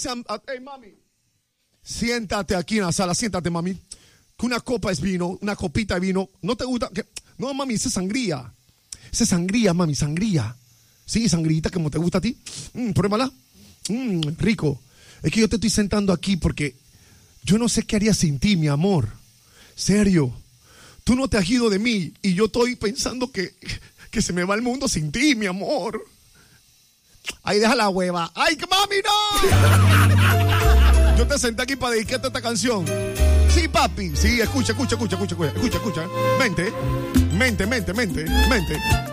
dice, hey, mami, siéntate aquí en la sala, siéntate, mami. Que una copa es vino, una copita de vino. ¿No te gusta? No, mami, esa es sangría. Esa es sangría, mami, sangría. Sí, sangrita, como te gusta a ti. Pruébala. Rico. Es que yo te estoy sentando aquí porque yo no sé qué haría sin ti, mi amor. Serio. Tú no te has ido de mí y yo estoy pensando que se me va el mundo sin ti, mi amor. Ahí deja la hueva. ¡Ay, mami, no! Yo te senté aquí para dedicarte esta canción. Sí, papi. Sí, escucha. Mente.